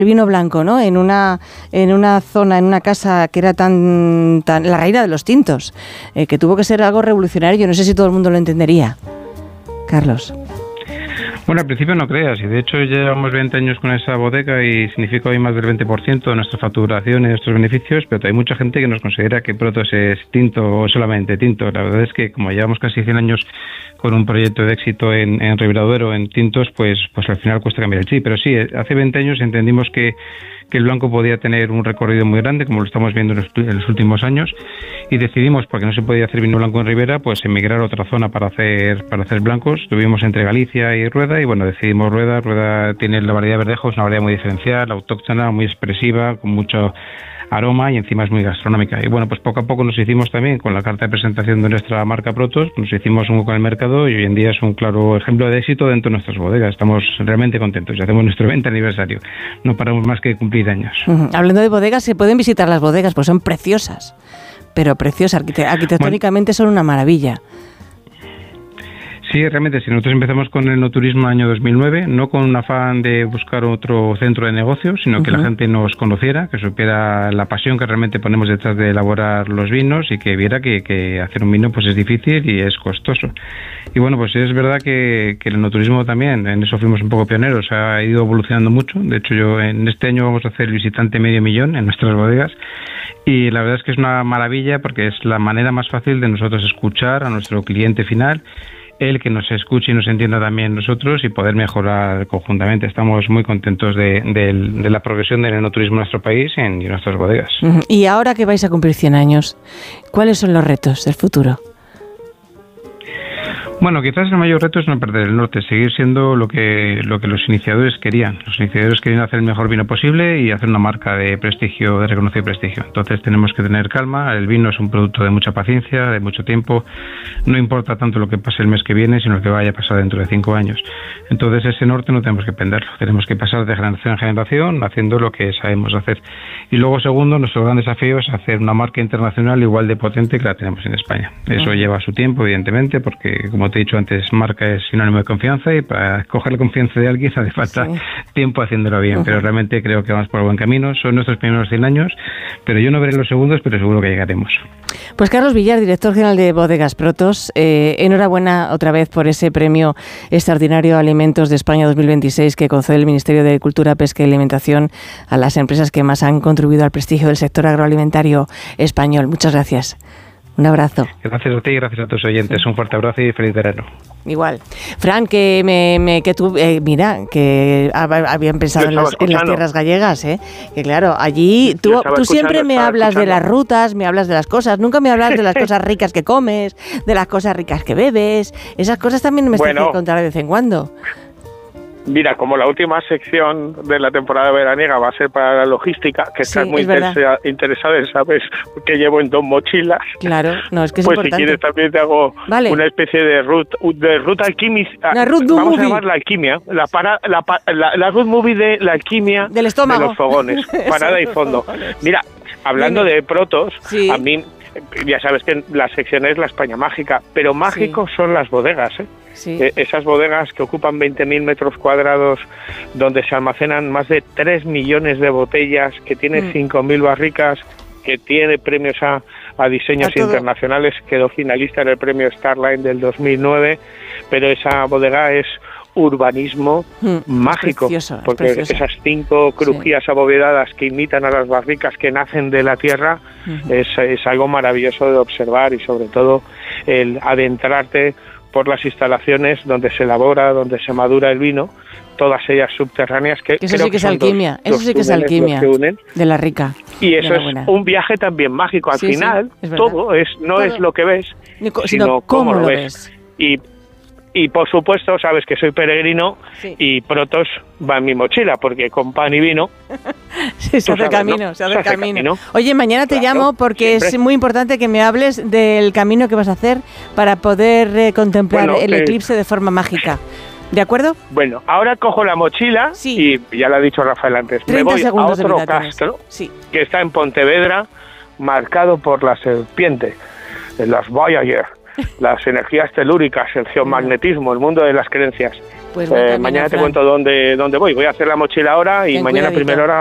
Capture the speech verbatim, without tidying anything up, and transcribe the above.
el vino blanco, ¿no? En una en una zona, en una casa que era tan, tan la reina de los tintos, eh, que tuvo que ser algo revolucionario. Yo no sé si todo el mundo lo entendería. Carlos. Bueno, al principio no creas, y de hecho llevamos veinte años con esa bodega y significa hoy más del veinte por ciento de nuestra facturación y de nuestros beneficios, pero hay mucha gente que nos considera que Protos es tinto o solamente tinto. La verdad es que como llevamos casi cien años con un proyecto de éxito en, en Ribera Duero, en tintos, pues, pues al final cuesta cambiar el chip. Pero sí, hace veinte años entendimos que, que el blanco podía tener un recorrido muy grande, como lo estamos viendo en los, en los últimos años, y decidimos, porque no se podía hacer vino blanco en Ribera, pues emigrar a otra zona para hacer para hacer blancos. Estuvimos entre Galicia y Rueda, y bueno, decidimos Rueda. Rueda tiene la variedad Verdejo, es una variedad muy diferencial, autóctona, muy expresiva, con mucho aroma y encima es muy gastronómica. Y bueno, pues poco a poco nos hicimos también con la carta de presentación de nuestra marca Protos, nos hicimos un hueco en el mercado y hoy en día es un claro ejemplo de éxito dentro de nuestras bodegas. Estamos realmente contentos y hacemos nuestro veinte aniversario. No paramos más que cumplir años. Uh-huh. Hablando de bodegas, se pueden visitar las bodegas, pues son preciosas, pero preciosas, arquitectónicamente bueno, son una maravilla. Sí, realmente, si nosotros empezamos con el enoturismo en el año dos mil nueve, no con un afán de buscar otro centro de negocio, sino uh-huh. que la gente nos conociera, que supiera la pasión que realmente ponemos detrás de elaborar los vinos y que viera que, que hacer un vino pues es difícil y es costoso. Y bueno, pues es verdad que, que el enoturismo también, en eso fuimos un poco pioneros, ha ido evolucionando mucho. De hecho, yo en este año vamos a hacer el visitante medio millón en nuestras bodegas y la verdad es que es una maravilla porque es la manera más fácil de nosotros escuchar a nuestro cliente final, el que nos escuche y nos entienda también nosotros y poder mejorar conjuntamente. Estamos muy contentos de, de, de la progresión del enoturismo en nuestro país y en, en nuestras bodegas. Uh-huh. Y ahora que vais a cumplir cien años, ¿cuáles son los retos del futuro? Bueno, quizás el mayor reto es no perder el norte, seguir siendo lo que lo que los iniciadores querían. Los iniciadores querían hacer el mejor vino posible y hacer una marca de prestigio, de reconocido prestigio. Entonces tenemos que tener calma. El vino es un producto de mucha paciencia, de mucho tiempo. No importa tanto lo que pase el mes que viene, sino lo que vaya a pasar dentro de cinco años. Entonces ese norte no tenemos que perderlo. Tenemos que pasar de generación en generación haciendo lo que sabemos hacer. Y luego, segundo, nuestro gran desafío es hacer una marca internacional igual de potente que la tenemos en España. Eso lleva su tiempo, evidentemente, porque como te he dicho antes, marca es sinónimo de confianza y para coger la confianza de alguien hace falta sí. tiempo haciéndolo bien, uh-huh. pero realmente creo que vamos por el buen camino. Son nuestros primeros cien años, pero yo no veré los segundos, pero seguro que llegaremos. Pues Carlos Villar, director general de Bodegas Protos, eh, enhorabuena otra vez por ese premio extraordinario Alimentos de España dos mil veintiséis que concede el Ministerio de Agricultura, Pesca y Alimentación a las empresas que más han contribuido al prestigio del sector agroalimentario español. Muchas gracias. Un abrazo. Gracias a ti y gracias a tus oyentes. Sí. Un fuerte abrazo y feliz verano. Igual. Fran, que me, me que tú, eh, mira, que habían pensado en las, en las tierras gallegas, ¿eh? Que claro, allí tú, tú siempre me hablas escuchando. de las rutas, me hablas de las cosas, nunca me hablas de las cosas ricas que comes, de las cosas ricas que bebes. Esas cosas también me bueno, tienes que contar de vez en cuando. Mira, como la última sección de la temporada veraniega va a ser para la logística, que sí, estás muy interesa, interesada en saber qué llevo en dos mochilas. Claro, no, es que es pues importante. Si quieres también te hago vale. una especie de root, de root alquimista. Una root Vamos movie. a llamar la alquimia, la, para, la, la, la root movie de la alquimia del estómago. De los fogones, parada y fondo. Mira, hablando Venga. de Protos, sí. a mí... Ya sabes que la sección es la España mágica, pero mágicos sí. son las bodegas, ¿eh? Sí. Eh, esas bodegas que ocupan veinte mil metros cuadrados, donde se almacenan más de tres millones de botellas, que tiene mm. cinco mil barricas, que tiene premios a, a diseños a internacionales, quedó finalista en el premio Starline del dos mil nueve, pero esa bodega es urbanismo mm, mágico, precioso, porque esas cinco crujías sí. abovedadas que imitan a las barricas que nacen de la tierra uh-huh. es, es algo maravilloso de observar y sobre todo el adentrarte por las instalaciones donde se elabora, donde se madura el vino, todas ellas subterráneas que, que eso creo sí que, que es alquimia, dos, eso sí que es alquimia de la rica. Y eso es un viaje también mágico. Al sí, final sí, es todo es no todo. es lo que ves, sino, sino cómo, cómo lo lo ves. ves. Y Y por supuesto, sabes que soy peregrino sí. y Protos va en mi mochila, porque con pan y vino... sí, se hace, sabes, camino, ¿no? se hace, se hace camino. camino. Oye, mañana te claro, llamo porque siempre. es muy importante que me hables del camino que vas a hacer para poder eh, contemplar bueno, el eh, eclipse de forma mágica. ¿De acuerdo? Bueno, ahora cojo la mochila sí. y ya lo ha dicho Rafael antes, me voy a otro castro sí. que está en Pontevedra, marcado por la serpiente, las Voyager. las energías telúricas, el geomagnetismo, el mundo de las creencias. Pues eh, mañana te Fran. cuento dónde, dónde voy. Voy a hacer la mochila ahora y Ten mañana a primera hora